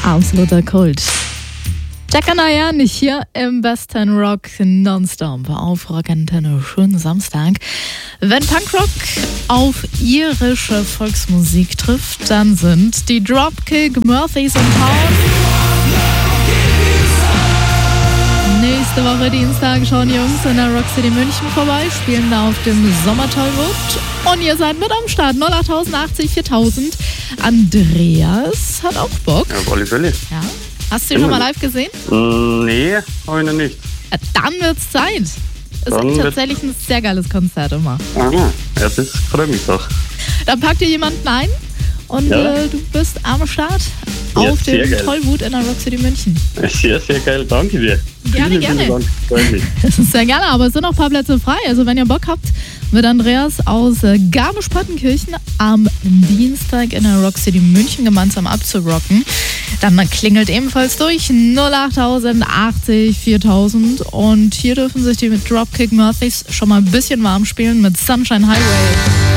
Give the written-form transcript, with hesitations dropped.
Absoluter Kult. Jack and Diane hier im besten Rock Nonstop auf Rock Antenne. Schönen Samstag. Wenn Punkrock auf irische Volksmusik trifft, dann sind die Dropkick Murphys in Town. Nächste Woche Dienstag schauen die Jungs in der Rock City München vorbei, spielen da auf dem Sommertollwood und ihr seid mit am Start. 08080 4000. Andreas hat auch Bock. Ja, auf alle Fälle. Ja. Hast du ihn schon mal live gesehen? Nee, habe ich noch nicht. Ja, dann wird's Zeit. Ist tatsächlich ein sehr geiles Konzert immer. Aha, ja, das freut mich doch. Dann packt dir jemanden ein und du bist am Start auf dem Tollwood in der Rock City München. Sehr, sehr geil. Danke dir. Gerne, gerne. Dank. Freut mich. Sehr gerne, aber es sind noch ein paar Plätze frei. Also wenn ihr Bock habt, mit Andreas aus Garmisch-Partenkirchen am Dienstag in der Rock City München gemeinsam abzurocken, dann klingelt ebenfalls durch 08080 4000 und hier dürfen sich die mit Dropkick Murphys schon mal ein bisschen warm spielen mit Sunshine Highway.